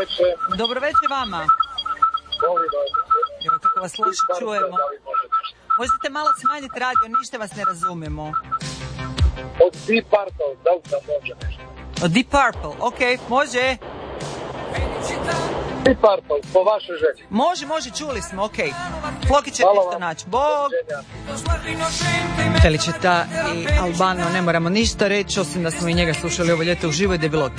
večer. Dobro večer vama. Evo kako vas loše čujemo. Možete malo smanjiti radio, ništa vas ne razumijemo. Od Deep Purple, da li sam može nešto? Od Deep Purple, ok, može. Deep Purple, po vašoj želji. Može, čuli smo, ok. Floki će nešto naći. Bog! Felicita i Albano, ne moramo ništa reći, osim da smo i njega slušali ovo ljeto uživo i da je bilo